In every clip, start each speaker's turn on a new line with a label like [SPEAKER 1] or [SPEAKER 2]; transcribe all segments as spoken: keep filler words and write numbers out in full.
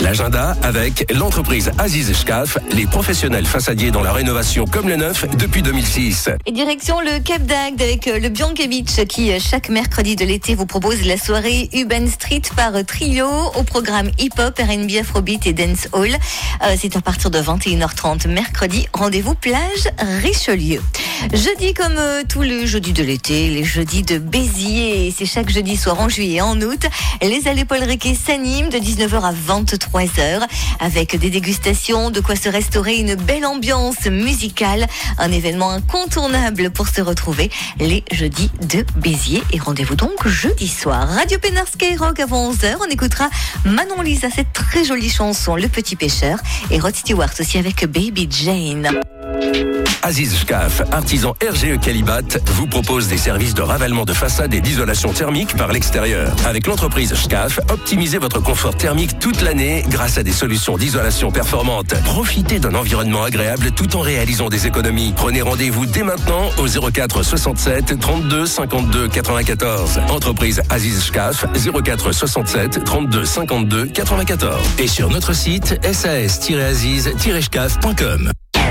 [SPEAKER 1] L'agenda avec l'entreprise Aziz Shkaf, les professionnels façadiers dans la rénovation comme le neuf depuis deux mille six.
[SPEAKER 2] Et direction le Cap d'Agde avec le Bianca Beach qui, chaque mercredi de l'été, vous propose la soirée Urban Street par trio au programme hip-hop, R and B, Afrobeat et Dance Hall. Euh, c'est à partir de vingt et une heures trente mercredi. Rendez-vous plage Richelieu. Jeudi, comme euh, tous les jeudis de l'été, les jeudis de Béziers. C'est chaque jeudi soir en juillet et en août. Les Allées Paul Riquet s'animent de dix-neuf heures à vingt-trois heures avec des dégustations, de quoi se restaurer, une belle ambiance musicale. Un événement incontournable pour se retrouver les jeudis de Béziers. Et rendez-vous donc jeudi soir. Radio Pénard Skyrock avant onze heures. On écoutera Manon Lisa, cette très jolie chanson, Le Petit Pêcheur. Et Rod Stewart aussi avec Baby Jane.
[SPEAKER 1] Aziz Shkaf, artisan R G E Calibat, vous propose des services de ravalement de façade et d'isolation thermique par l'extérieur. Avec l'entreprise Shkaf, optimisez votre confort thermique toute l'année grâce à des solutions d'isolation performantes. Profitez d'un environnement agréable tout en réalisant des économies. Prenez rendez-vous dès maintenant au zéro quatre soixante-sept trente-deux cinquante-deux quatre-vingt-quatorze. Entreprise Aziz Shkaf, zéro quatre soixante-sept trente-deux cinquante-deux quatre-vingt-quatorze. Et sur notre site s a s tiret aziz tiret shkaf point com.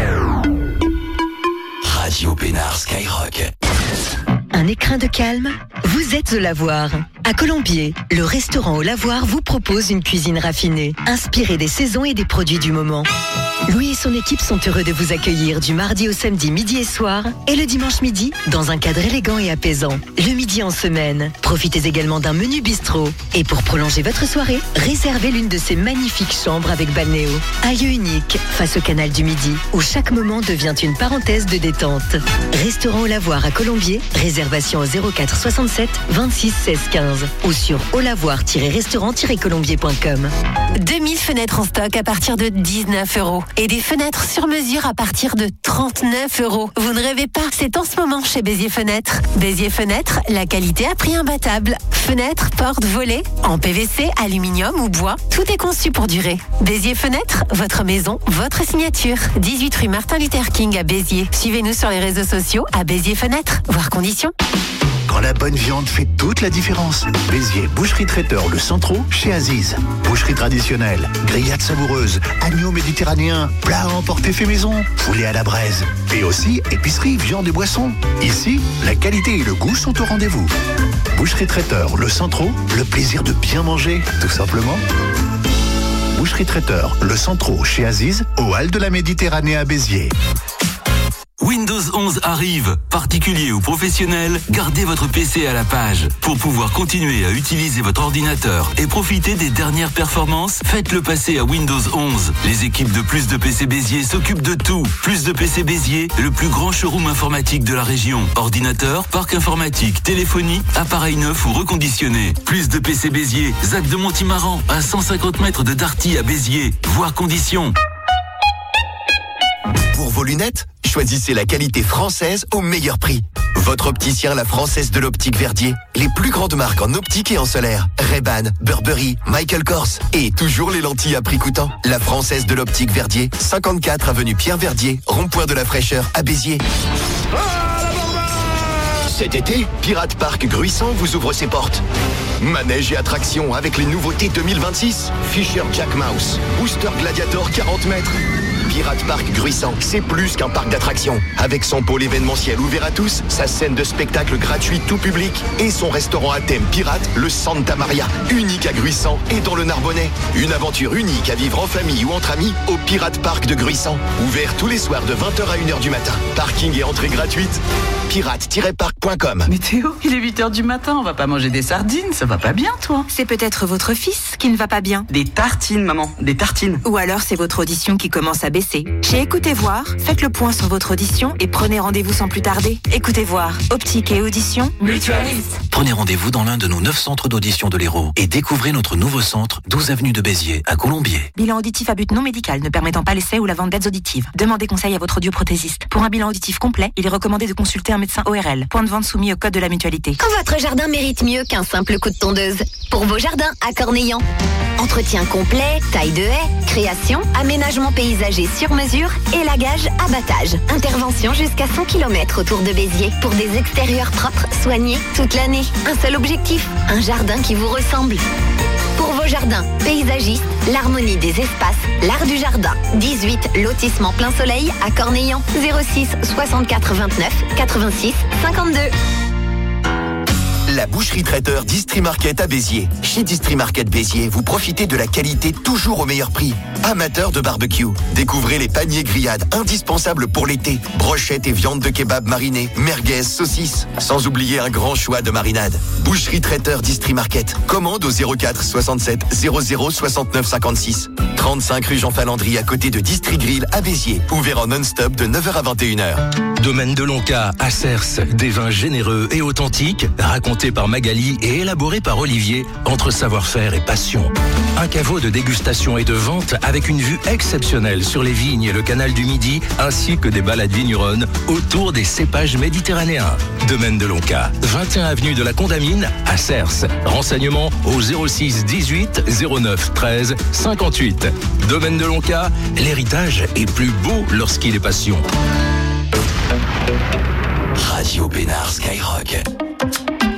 [SPEAKER 3] Radio Pénard Skyrock.
[SPEAKER 4] Un écrin de calme? Vous êtes au Lavoir. À Colombier, le restaurant au Lavoir vous propose une cuisine raffinée, inspirée des saisons et des produits du moment. Louis et son équipe sont heureux de vous accueillir du mardi au samedi midi et soir et le dimanche midi dans un cadre élégant et apaisant. Le midi en semaine. Profitez également d'un menu bistrot. Et pour prolonger votre soirée, réservez l'une de ces magnifiques chambres avec balnéo. Un lieu unique face au canal du Midi où chaque moment devient une parenthèse de détente. Restaurant au Lavoir à Colombier, réservation au zéro quatre soixante-sept vingt-six seize quinze ou sur olavoir tiret restaurant tiret colombier point com.
[SPEAKER 5] deux mille fenêtres en stock à partir de dix-neuf euros. Et des fenêtres sur mesure à partir de trente-neuf euros. Vous ne rêvez pas, c'est en ce moment chez Béziers Fenêtres. Béziers Fenêtres, la qualité à prix imbattable. Fenêtres, portes, volets, en P V C, aluminium ou bois, tout est conçu pour durer. Béziers Fenêtres, votre maison, votre signature. dix-huit rue Martin Luther King à Béziers. Suivez-nous sur les réseaux sociaux à Béziers Fenêtres, voir conditions.
[SPEAKER 6] Quand la bonne viande fait toute la différence. Béziers, boucherie traiteur Le Centreau chez Aziz. Boucherie traditionnelle, grillade savoureuse, agneau méditerranéen, plat à emporter fait maison, poulet à la braise. Et aussi épicerie, viande et boissons. Ici, la qualité et le goût sont au rendez-vous. Boucherie traiteur Le Centreau, le plaisir de bien manger, tout simplement. Boucherie traiteur Le Centreau chez Aziz, au hall de la Méditerranée à Béziers.
[SPEAKER 3] Windows onze arrive. Particulier ou professionnel, gardez votre P C à la page. Pour pouvoir continuer à utiliser votre ordinateur et profiter des dernières performances, faites-le passer à Windows onze. Les équipes de Plus de P C Béziers s'occupent de tout. Plus de P C Béziers, le plus grand showroom informatique de la région. Ordinateur, parc informatique, téléphonie, appareil neuf ou reconditionné. Plus de P C Béziers, Zac de Montimaran, à cent cinquante mètres de Darty à Béziers. Voir conditions.
[SPEAKER 7] Pour vos lunettes, choisissez la qualité française au meilleur prix. Votre opticien La Française de l'Optique Verdier. Les plus grandes marques en optique et en solaire. Ray-Ban, Burberry, Michael Kors. Et toujours les lentilles à prix coûtant. La Française de l'Optique Verdier. cinquante-quatre avenue Pierre Verdier. Rond-point de la Fraîcheur à Béziers. Cet été, Pirate Park Gruissant vous ouvre ses portes. Manège et attractions avec les nouveautés deux mille vingt-six. Fisher Jack Mouse. Booster Gladiator quarante mètres. Pirate Park Gruissant, c'est plus qu'un parc d'attractions. Avec son pôle événementiel ouvert à tous, sa scène de spectacle gratuit tout public et son restaurant à thème pirate, le Santa Maria, unique à Gruissant et dans le Narbonnais. Une aventure unique à vivre en famille ou entre amis au Pirate Park de Gruissant. Ouvert tous les soirs de vingt heures à une heure du matin. Parking et entrée gratuite. pirate tiret parc point com.
[SPEAKER 8] Mais Théo, il est huit heures du matin, on va pas manger des sardines, ça va pas bien toi.
[SPEAKER 9] C'est peut-être votre fils qui ne va pas bien.
[SPEAKER 8] Des tartines maman, des tartines.
[SPEAKER 9] Ou alors c'est votre audition qui commence à baisser. Chez Écoutez Voir, faites le point sur votre audition et prenez rendez-vous sans plus tarder. Écoutez Voir, optique et audition, mutualiste.
[SPEAKER 3] Prenez rendez-vous dans l'un de nos neuf centres d'audition de l'Hérault et découvrez notre nouveau centre, douze avenue de Béziers, à Colombier.
[SPEAKER 9] Bilan auditif à but non médical ne permettant pas l'essai ou la vente d'aides auditives. Demandez conseil à votre audioprothésiste. Pour un bilan auditif complet, il est recommandé de consulter un médecin O R L. Point de vente soumis au code de la mutualité.
[SPEAKER 10] Votre jardin mérite mieux qu'un simple coup de tondeuse. Pour vos jardins à Cornillon. Entretien complet, taille de haies, création, aménagement paysager sur mesure, élagage, abattage. Intervention jusqu'à cent kilomètres autour de Béziers pour des extérieurs propres, soignés toute l'année. Un seul objectif, un jardin qui vous ressemble. Pour vos vos jardins. Paysagiste, l'harmonie des espaces, l'art du jardin. dix-huit lotissement plein soleil à Cornillon. zéro six soixante-quatre vingt-neuf quatre-vingt-six cinquante-deux.
[SPEAKER 7] La boucherie traiteur Distri Market à Béziers. Chez Distri Market Béziers, vous profitez de la qualité toujours au meilleur prix. Amateurs de barbecue, découvrez les paniers grillades indispensables pour l'été. Brochettes et viandes de kebab marinées, merguez, saucisses. Sans oublier un grand choix de marinades. Boucherie traiteur Distri Market. Commande au zéro quatre soixante-sept zéro zéro soixante-neuf cinquante-six. trente-cinq rue Jean Falandry à côté de Distri Grill à Béziers. Ouvert en non-stop de neuf heures à vingt et une heures.
[SPEAKER 1] Domaine de Lonca à Cers, des vins généreux et authentiques, racontés par Magali et élaborés par Olivier, entre savoir-faire et passion. Un caveau de dégustation et de vente avec une vue exceptionnelle sur les vignes et le canal du Midi, ainsi que des balades vigneronnes autour des cépages méditerranéens. Domaine de Lonca, vingt et un avenue de la Condamine à Cers. Renseignements au zéro six dix-huit zéro neuf treize cinquante-huit. Domaine de Lonca, l'héritage est plus beau lorsqu'il est passion.
[SPEAKER 3] Radio Bénard Skyrock.